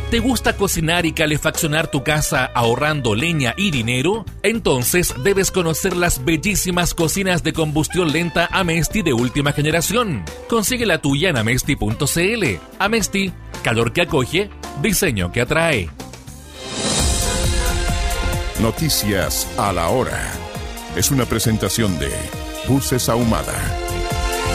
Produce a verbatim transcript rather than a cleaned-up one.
¿Te gusta cocinar y calefaccionar tu casa ahorrando leña y dinero? Entonces debes conocer las bellísimas cocinas de combustión lenta Amesti de última generación. Consigue la tuya en amesti punto cl. Amesti, calor que acoge, diseño que atrae. Noticias a la hora. Es una presentación de Buses Ahumada.